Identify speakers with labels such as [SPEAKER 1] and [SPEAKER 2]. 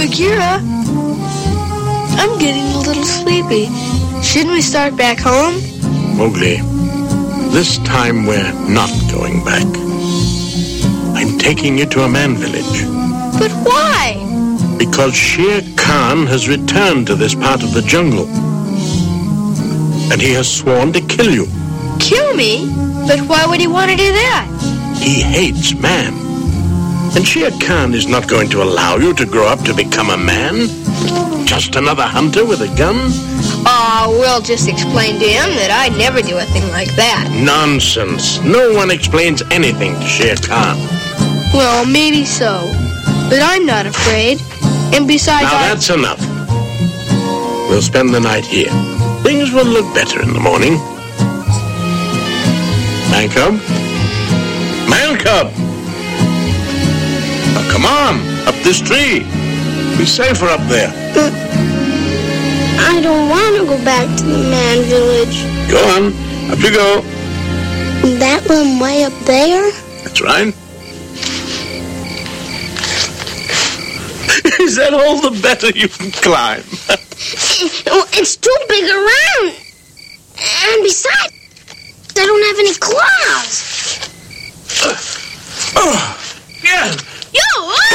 [SPEAKER 1] Bagheera, I'm getting a little sleepy. Shouldn't we start back home?
[SPEAKER 2] Mowgli, this time we're not going back. I'm taking you to a man village.
[SPEAKER 1] But why?
[SPEAKER 2] Because Shere Khan has returned to this part of the jungle. And he has sworn to kill you.
[SPEAKER 1] Kill me? But why would he want to do that?
[SPEAKER 2] He hates man. And Shere Khan is not going to allow you to grow up to become a man. Just another hunter with a gun?
[SPEAKER 1] We'll just explain to him that I'd never do a thing like that.
[SPEAKER 2] Nonsense. No one explains anything to Shere Khan.
[SPEAKER 1] Well, maybe so. But I'm not afraid. And besides,
[SPEAKER 2] Now that's enough. We'll spend the night here. Things will look better in the morning. Man cub? Man cub! Now come on, up this tree. Be safer up there.
[SPEAKER 3] I don't want to go back to the man village.
[SPEAKER 2] Go on, up you go.
[SPEAKER 3] That one way up there?
[SPEAKER 2] That's right. Is that all the better you can climb?
[SPEAKER 3] It's too big around. And besides, I don't have any claws.
[SPEAKER 2] Yeah.
[SPEAKER 3] Yo!